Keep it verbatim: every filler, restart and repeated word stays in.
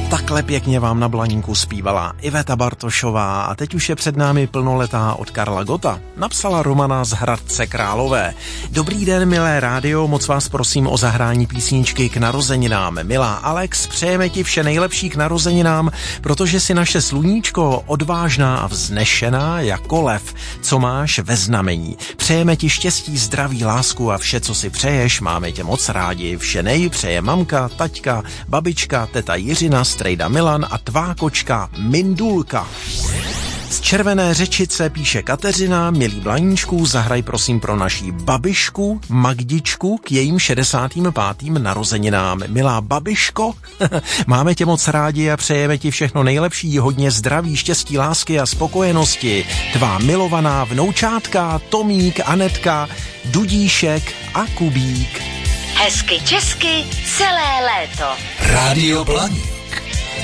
takhle pěkně vám na Blaníku zpívala Iveta Bartošová a teď už je před námi plnoletá od Karla Gotta. Napsala Romana z Hradce Králové. Dobrý den, milé rádio, moc vás prosím o zahrání písničky k narozeninám. Milá Alex, přejeme ti vše nejlepší k narozeninám, protože si naše sluníčko odvážná a vznešená jako lev, co máš ve znamení. Přejeme ti štěstí, zdraví, lásku a vše, co si přeješ, máme tě moc rádi. Vše nej přeje mamka, taťka, babička, teta Jiřina, strejda Milan a tvá kočka Mindulka. Z Červené Řečice píše Kateřina, milý Blaníčku, zahraj prosím pro naší babišku Magdičku k jejím šedesátým pátým narozeninám. Milá babiško, máme tě moc rádi a přejeme ti všechno nejlepší, hodně zdraví, štěstí, lásky a spokojenosti. Tvá milovaná vnoučátka Tomík, Anetka, Dudíšek a Kubík. Hezky česky celé léto. Rádio Blaník.